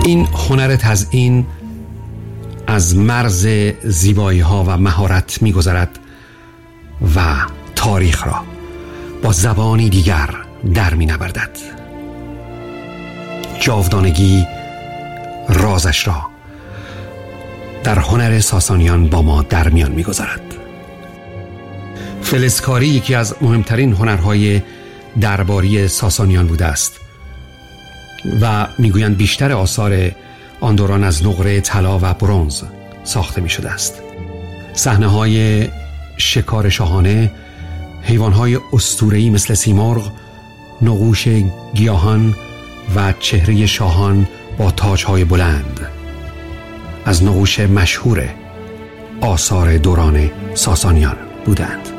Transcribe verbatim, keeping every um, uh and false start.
این هنر تزیین از مرز زیبایی ها و مهارت می گذرد و تاریخ را با زبانی دیگر در می نوردد. جاودانگی رازش را در هنر ساسانیان با ما در میان می گذارد. فلزکاری یکی از مهمترین هنرهای درباری ساسانیان بوده است و میگویند بیشتر آثار آن دوران از نقره طلا و برنز ساخته می شده است. صحنه های شکار شاهانه، حیوان های اسطوره‌ای مثل سیمرغ، نقوش گیاهان و چهره شاهان با تاج های بلند از نقوش مشهور آثار دوران ساسانیان بودند.